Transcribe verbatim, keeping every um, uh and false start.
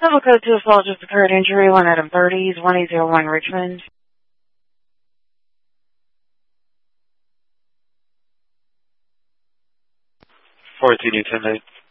Level code two assault just occurred injury, one item thirties, one eight zero one Richmond. fourteen, you ten eight.